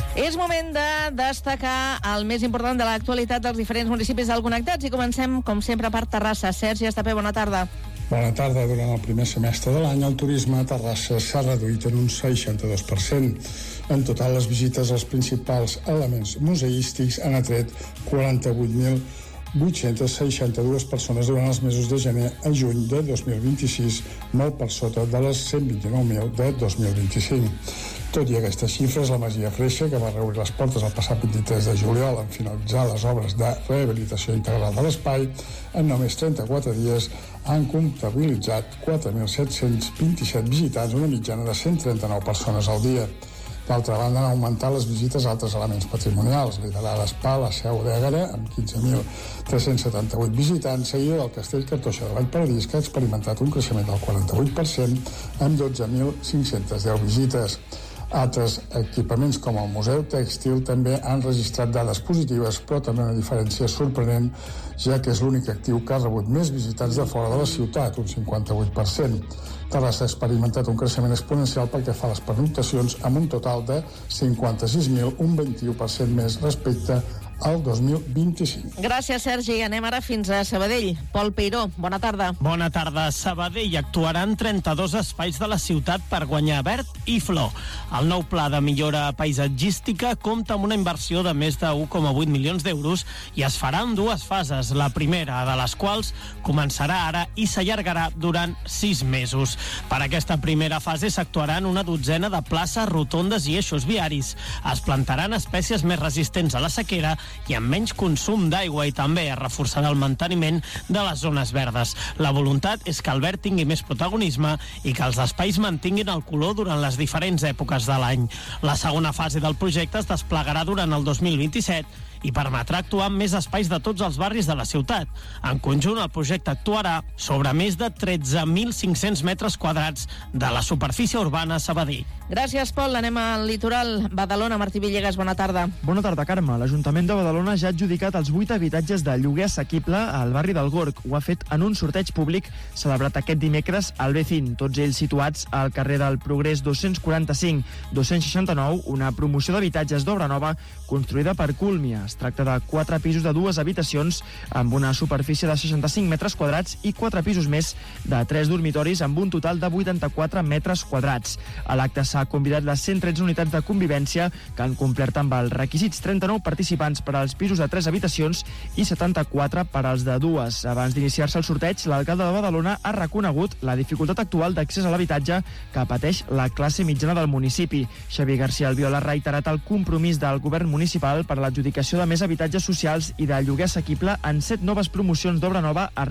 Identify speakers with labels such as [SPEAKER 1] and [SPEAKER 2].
[SPEAKER 1] És moment de destacar el més important de l'actualitat dels diferents municipis del Connectats i comencem, com sempre, per Terrassa. Sergi Estapé, bona tarda.
[SPEAKER 2] Bona tarda. Durant el primer semestre de l'any, el turisme a Terrassa s'ha reduït en un 62%. En total, les visites als principals elements museístics han atret 48.862 persones durant els mesos de gener a juny de 2026, molt per sota de les 129.000 de 2025. Tot i aquestes xifres, la Masia Freixa, que va reobrir les portes el passat 23 de juliol en finalitzar les obres de rehabilitació integral de l'espai, en només 34 dies han comptabilitzat 4.727 visitants, una mitjana de 139 persones al dia. D'altra banda, han augmentat les visites a altres elements patrimonials, liderada l'Spa, la Seu d'Ègara, amb 15.378 visitants, seguida del Castell Cartoixa de Vallparadís, que ha experimentat un creixement del 48%, amb 12.510 visites. Altres equipaments com el Museu Tèxtil també han registrat dades positives, però també una diferència sorprenent, ja que és l'únic actiu que ha rebut més visitants de fora de la ciutat, un 58%. Terrassa ha experimentat un creixement exponencial pel que fa a les pernoctacions, amb un total de 56.000, un 21% més respecte al 2025.
[SPEAKER 1] Gràcies, Sergi. Anem ara fins a Sabadell. Pol Peiró, bona tarda.
[SPEAKER 3] Bona tarda. A Sabadell actuaran 32 espais de la ciutat per guanyar verd i flor. El nou pla de millora paisatgística compta amb una inversió de més de 1,8 milions d'euros i es farà en dues fases, la primera de les quals començarà ara i s'allargarà durant 6 mesos. Per aquesta primera fase s'actuarà en una dotzena de places, rotondes i eixos viaris. Es plantaran espècies més resistents a la sequera i amb menys consum d'aigua i també es reforçarà el manteniment de les zones verdes. La voluntat és que el verd tingui més protagonisme i que els espais mantinguin el color durant les diferents èpoques de l'any. La segona fase del projecte es desplegarà durant el 2027 i permetrà actuar en més espais de tots els barris de la ciutat. En conjunt, el projecte actuarà sobre més de 13.500 metres quadrats de la superfície urbana a Sabadell.
[SPEAKER 1] Gràcies, Pol. Anem al litoral. Badalona, Martí Villegas, bona tarda.
[SPEAKER 4] Bona tarda, Carme. L'Ajuntament de Badalona ja ha adjudicat els 8 habitatges de lloguer assequible al barri del Gorg. Ho ha fet en un sorteig públic celebrat aquest dimecres al Becín, tots ells situats al carrer del Progrés 245-269, una promoció d'habitatges d'obra nova construïda per Cúlmia. Es tracta de 4 pisos de 2 habitacions amb una superfície de 65 metres quadrats i 4 pisos més de 3 dormitoris amb un total de 84 metres quadrats. A l'acte s'ha convidat les 113 unitats de convivència que han complert amb els requisits, 39 participants per als pisos de 3 habitacions i 74 per als de 2. Abans d'iniciar-se el sorteig, l'alcalde de Badalona ha reconegut la dificultat actual d'accés a l'habitatge que pateix la classe mitjana del municipi. Xavier García Albiol ha reiterat el compromís del govern municipal per a l'adjudicació de més habitatges socials i de lloguer assequible en 7 noves promocions d'obra nova